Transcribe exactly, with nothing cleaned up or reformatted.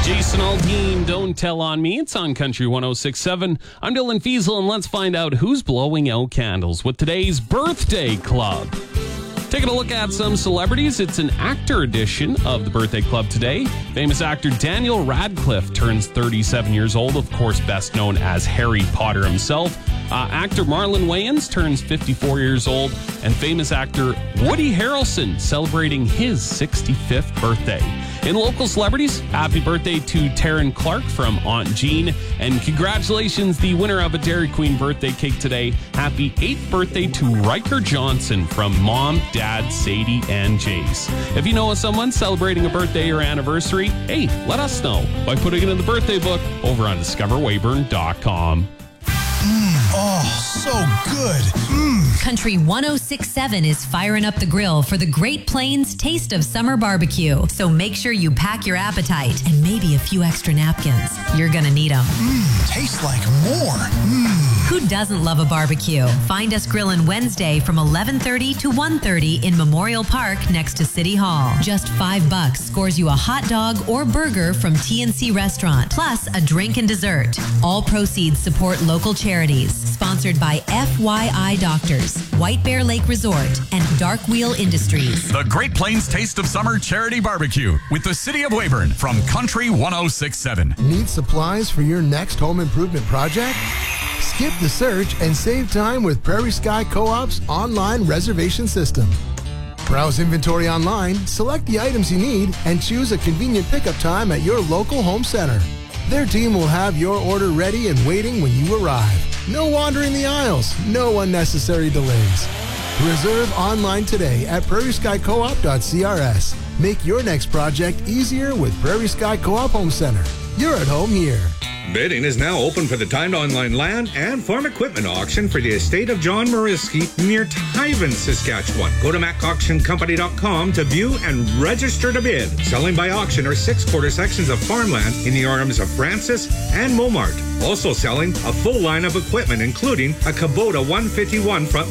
Jason Aldean, Don't Tell on Me. It's on Country one oh six point seven. I'm Dylan Fiesel, and let's find out who's blowing out candles with today's Birthday Club. Taking a look at some celebrities, it's an actor edition of the Birthday Club today. Famous actor Daniel Radcliffe turns thirty-seven years old, of course best known as Harry Potter himself. Uh, actor Marlon Wayans turns fifty-four years old, and famous actor Woody Harrelson celebrating his sixty-fifth birthday. In local celebrities, happy birthday to Taryn Clark from Aunt Jean, and congratulations, the winner of a Dairy Queen birthday cake today. Happy eighth birthday to Riker Johnson from Mom, Dad, Sadie, and Jace. If you know of someone celebrating a birthday or anniversary, hey, let us know by putting it in the birthday book over on discover weyburn dot com. Oh, so good. Mm. Country one oh six point seven is firing up the grill for the Great Plains Taste of Summer Barbecue. So make sure you pack your appetite and maybe a few extra napkins. You're going to need them. Mmm, tastes like more. Mmm. Who doesn't love a barbecue? Find us grilling Wednesday from eleven thirty to one thirty in Memorial Park next to City Hall. Just five bucks scores you a hot dog or burger from T N C Restaurant, plus a drink and dessert. All proceeds support local charities. Sponsored by F Y I Doctors, White Bear Lake Resort, and Dark Wheel Industries. The Great Plains Taste of Summer Charity Barbecue with the City of Weyburn from Country one oh six point seven. Need supplies for your next home improvement project? Skip the search and save time with Prairie Sky Co-op's online reservation system. Browse inventory online, select the items you need, and choose a convenient pickup time at your local home center. Their team will have your order ready and waiting when you arrive. No wandering the aisles, no unnecessary delays. Reserve online today at prairie sky co op dot c r s. Make your next project easier with Prairie Sky Co-op Home Center. You're at home here. Bidding is now open for the timed online land and farm equipment auction for the estate of John Mariski near Tyven, Saskatchewan. Go to mac auction company dot com to view and register to bid. Selling by auction are six quarter sections of farmland in the arms of Francis and Momart. Also selling a full line of equipment, including a Kubota one fifty-one front